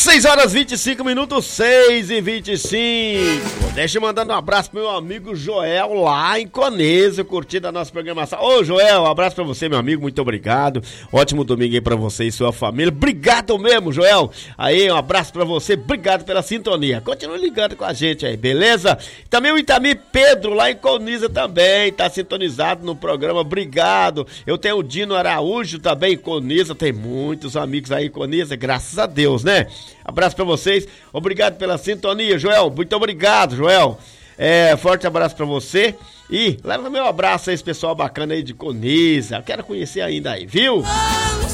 6 horas 25 minutos, 6h25. Deixa eu mandar um abraço pro meu amigo Joel lá em Conesa, curtindo a nossa programação. Ô Joel, um abraço pra você, meu amigo, muito obrigado. Ótimo domingo aí pra você e sua família. Obrigado mesmo, Joel. Aí, um abraço pra você, obrigado pela sintonia. Continue ligando com a gente aí, beleza? Também o Itami Pedro lá em Conesa também, tá sintonizado no programa, obrigado. Eu tenho o Dino Araújo também em Conesa, tem muitos amigos aí em Conesa, graças a Deus, né? Abraço pra vocês, obrigado pela sintonia, Joel, muito obrigado, Joel. Forte abraço pra você e leva meu abraço a esse pessoal bacana aí de Conesa, quero conhecer ainda aí, viu?